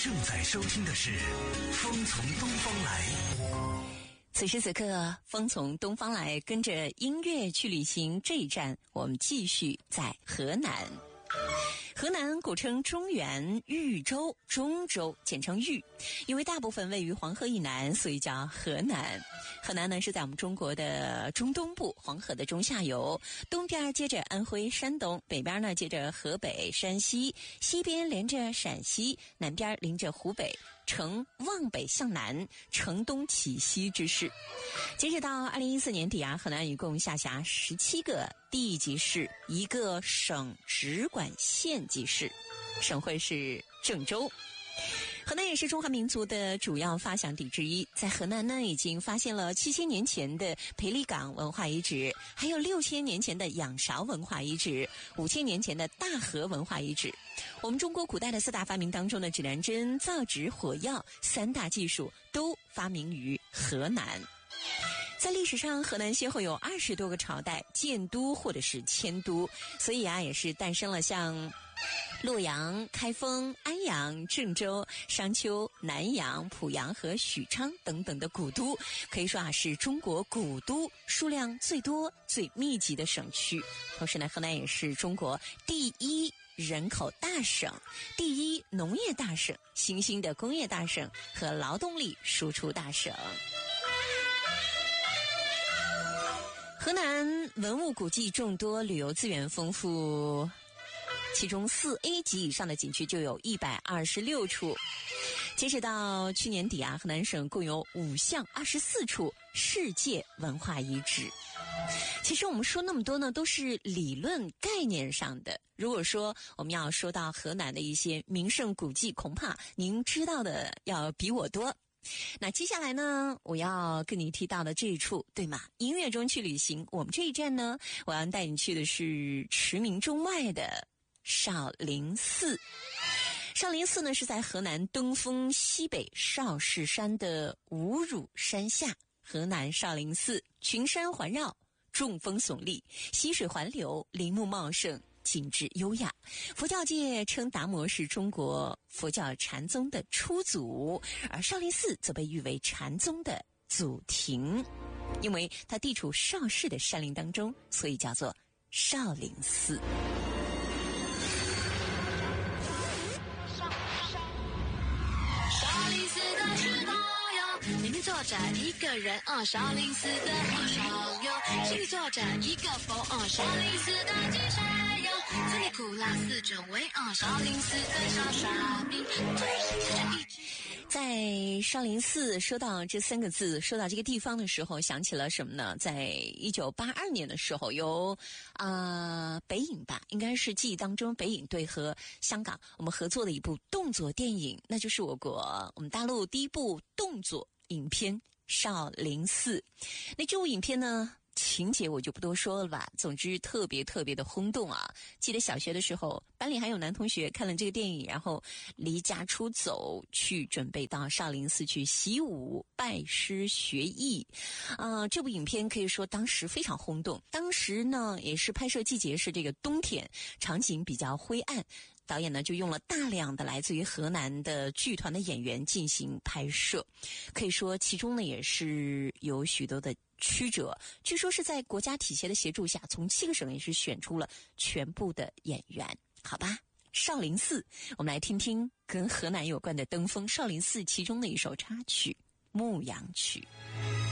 正在收听的是《风从东方来》。 此时此刻，风从东方来，跟着音乐去旅行。这一站，我们继续在河南。河南古称中原、豫州、中州，简称豫，因为大部分位于黄河以南，所以叫河南。河南呢是在我们中国的中东部，黄河的中下游，东边接着安徽、山东，北边呢接着河北、山西，西边连着陕西，南边临着湖北，呈望北向南，承东启西之势。截止到2014年底河南一共下辖17个地级市，1个省直管县级市，省会是郑州。河南也是中华民族的主要发祥地之一，在河南呢已经发现了7000年前的裴李岗文化遗址，还有6000年前的仰韶文化遗址，5000年前的大河文化遗址。我们中国古代的4大发明当中的指南针、造纸、火药3大技术都发明于河南。在历史上，河南先后有20多个朝代建都或者是迁都，所以也是诞生了像洛阳、开封、安阳、郑州、商丘、南阳、濮阳和许昌等等的古都，可以说是中国古都数量最多、最密集的省区。同时呢，河南也是中国第1人口大省、第1农业大省、新兴的工业大省和劳动力输出大省。河南文物古迹众多，旅游资源丰富，其中4A 级以上的景区就有126处。截止到去年底河南省共有5项24处世界文化遗址。其实我们说那么多呢，都是理论概念上的。如果说我们要说到河南的一些名胜古迹，恐怕您知道的要比我多。那接下来呢，我要跟你提到的这一处，对吗？音乐中去旅行，我们这一站呢，我要带你去的是驰名中外的少林寺。少林寺呢是在河南登封西北少室山的五乳山下。河南少林寺群山环绕，众峰耸立，溪水环流，林木茂盛，景致优雅。佛教界称达摩是中国佛教禅宗的初祖，而少林寺则被誉为禅宗的祖庭，因为它地处少室的山林当中，所以叫做少林寺。 少林寺的石头哟，里面坐着一个人少林寺的少哟，心里坐着一个佛少林寺的金山哟，村里苦辣四周围少林寺的少林， 在少林寺说到这3个字，说到这个地方的时候，想起了什么呢？在1982年的时候，由北影吧，应该是记忆当中北影队和香港我们合作的一部动作电影，那就是我们大陆第1部动作影片《少林寺》。那这部影片呢，情节我就不多说了吧，总之特别特别的轰动记得小学的时候，班里还有男同学看了这个电影，然后离家出走，去准备到少林寺去习武拜师学艺。这部影片可以说当时非常轰动，当时呢也是拍摄季节是这个冬天，场景比较灰暗，导演呢就用了大量的来自于河南的剧团的演员进行拍摄，可以说其中呢也是有许多的曲折，据说是在国家体协的协助下，从7个省也是选出了全部的演员。好吧，少林寺，我们来听听跟河南有关的登封少林寺其中的一首插曲《牧羊曲》。